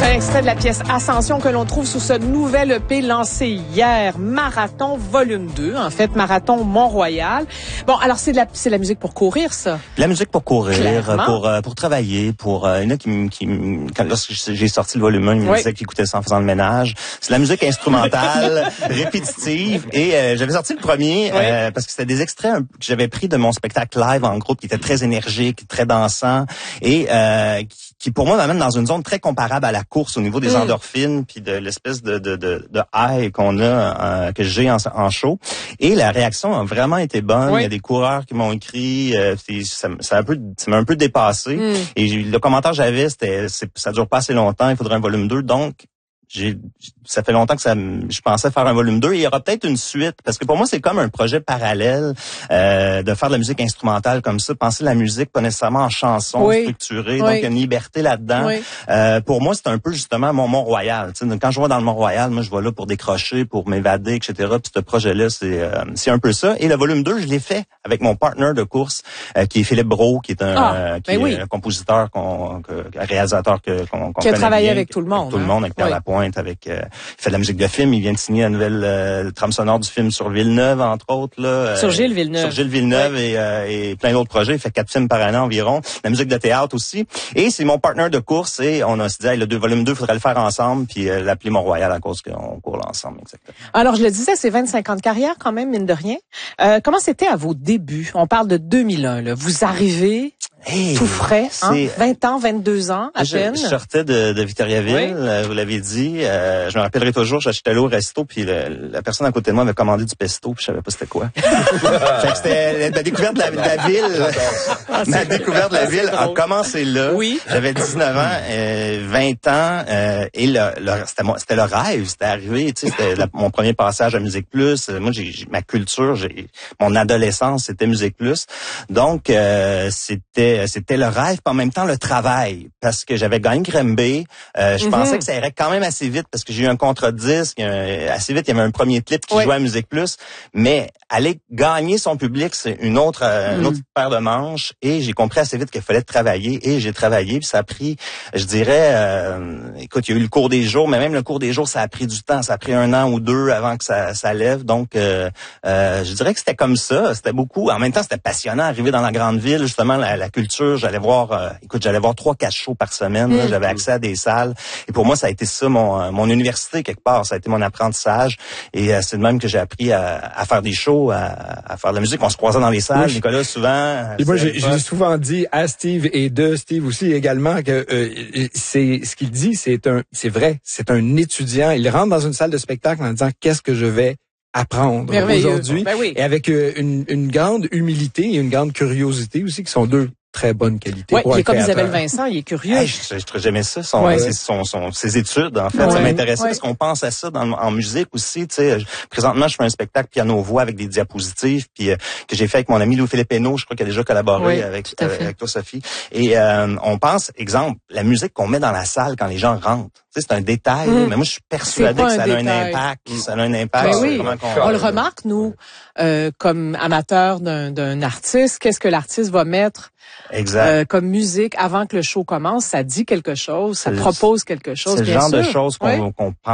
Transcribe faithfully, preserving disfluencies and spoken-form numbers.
Un extrait de la pièce Ascension que l'on trouve sous ce nouvel E P lancé hier, Marathon volume deux, en fait, Marathon Mont-Royal. Bon, alors c'est de la, c'est de la musique pour courir, ça? De la musique pour courir, Clairement. pour euh, pour travailler, pour... Euh, il y en a qui, m- qui m- quand, lorsque j'ai sorti le volume un, ils me Oui. disaient qu'ils écoutaient ça en faisant le ménage. C'est de la musique instrumentale, répétitive, et euh, j'avais sorti le premier Oui. euh, parce que c'était des extraits un- que j'avais pris de mon spectacle live en groupe, qui était très énergique, très dansant, et euh, qui, qui pour moi m'amène dans une zone très comparable à la course au niveau des Mm. endorphines puis de l'espèce de de de, de high qu'on a euh, que j'ai en, en show. Et la réaction a vraiment été bonne. Oui. Il y a des coureurs qui m'ont écrit, euh, c'est- ça, ça a un peu ça m'a un peu dépassé. Mm. Et j'ai- le commentaire que j'avais, c'était c'est, ça dure pas assez longtemps, il faudrait un volume deux. Donc j'ai ça fait longtemps que ça me- je pensais faire un volume deux, et il y aura peut-être une suite, parce que pour moi c'est comme un projet parallèle euh, de faire de la musique instrumentale comme ça, penser la musique pas nécessairement en chanson Oui. structurée, Oui. donc il y a une liberté là-dedans. Oui. Euh, pour moi, c'est un peu justement mon Mont-Royal. Tu sais, quand je vais dans le Mont-Royal, moi je vais là pour décrocher, pour m'évader, et cetera. Puis ce projet-là, c'est euh, c'est un peu ça. Et le volume deux, je l'ai fait avec mon partner de course, euh, qui est Philippe Brault, qui est un, Ah, euh, qui ben est oui. un compositeur, qu'on, que, un réalisateur que, qu'on, qu'on Qui a connaît travaillé bien, avec tout le monde, avec tout le hein. monde, avec Pierre Oui. Lapointe, avec euh, il fait de la musique de film. Il vient de signer la nouvelle euh, trame sonore du film sur Villeneuve, entre autres. Là, euh, Sur Gilles Villeneuve. Sur Gilles Villeneuve Oui. et, euh, et plein d'autres projets. Il fait quatre films par année environ. La musique de théâtre aussi. Et c'est mon partenaire de course, et on a se dit, hey, le deux, volume deux, faudrait le faire ensemble, puis euh, l'appeler Mont-Royal à cause qu'on court ensemble, exactement. Alors, je le disais, c'est vingt-cinq ans de carrière quand même, mine de rien. Euh, comment c'était à vos débuts? On parle de deux mille un, là. Vous arrivez Hey, tout frais, hein? c'est- vingt ans, vingt-deux ans, à Je, peine. je sortais de, de Victoriaville, Oui. euh, vous l'avez dit. Euh, je me rappellerai toujours, j'étais allé au resto, puis le- la personne à côté de moi m'avait commandé du pesto, puis je savais pas c'était quoi. Fait que c'était la découverte de la, de la ville. Ah, Ma c'est- découverte de la ah, c'est ville a drôle. commencé là. Oui. J'avais dix-neuf ans, euh, vingt ans, euh, et le, le, c'était, mon- c'était le rêve, c'était arrivé. Tu sais, c'était la- mon premier passage à Musique Plus. Euh, Moi, j'ai, j'ai ma culture, j'ai mon adolescence, c'était Musique Plus. Donc, euh, c'était c'était le rêve, puis en même temps le travail, parce que j'avais gagné Grimby. Euh, je Mhm. pensais que ça irait quand même assez vite, parce que j'ai eu un contrat de disque. euh, assez vite, il y avait un premier clip qui Oui. jouait à Musique Plus. Mais aller gagner son public, c'est une autre, euh, une Mm. autre paire de manches. Et j'ai compris assez vite qu'il fallait travailler. Et j'ai travaillé, puis ça a pris, je dirais, euh, écoute, il y a eu le cours des jours, mais même le cours des jours, ça a pris du temps. Ça a pris un an ou deux avant que ça, ça lève. Donc, euh, euh, je dirais que c'était comme ça. C'était beaucoup. En même temps, c'était passionnant. Arriver dans la grande ville, justement, la, la culture. J'allais voir, euh, écoute, j'allais voir trois, quatre shows par semaine. là. Mm. J'avais accès à des salles. Et pour moi, ça a été ça, mon, euh, mon université, quelque part. Ça a été mon apprentissage. Et euh, c'est de même que j'ai appris à, à faire des shows, à, à faire de la musique. On se croisait dans les salles. Oui. Nicolas, souvent. Et moi, c'est- j'ai j'ai souvent dit à Steve et de Steve aussi également que euh, c'est ce qu'il dit, c'est un, c'est vrai, c'est un étudiant. Il rentre dans une salle de spectacle en disant qu'est-ce que je vais apprendre Merveilleux. aujourd'hui, Ben oui. et avec euh, une, une grande humilité et une grande curiosité aussi, qui sont deux très bonnes qualités. Oui, pour il un est comme créateur. Isabelle Vincent, il est curieux. Hey, je, je, j'aimais ça, son, Ouais. ses, son, son, ses études, en fait. Ouais. Ça m'intéressait Ouais. parce qu'on pense à ça dans, en musique aussi. Tu sais, présentement, je fais un spectacle piano-voix avec des diapositives, puis euh, que j'ai fait avec mon ami Louis-Philippe Hénaud. Je crois qu'il a déjà collaboré Oui, avec, tout à fait. avec toi, Sophie. Et euh, on pense, exemple, la musique qu'on met dans la salle quand les gens rentrent. Tu sais, c'est un détail, Mm. mais moi, je suis persuadé C'est pas que ça un a un détail. impact. Ça a un impact. Ben sur oui. comment qu'on- On le remarque, nous, euh, comme amateurs d'un, d'un artiste, qu'est-ce que l'artiste va mettre Exact. euh, comme musique avant que le show commence? Ça dit quelque chose, ça C'est le- propose quelque chose, C'est le bien genre de sûr. choses qu'on, Oui. qu'on pense.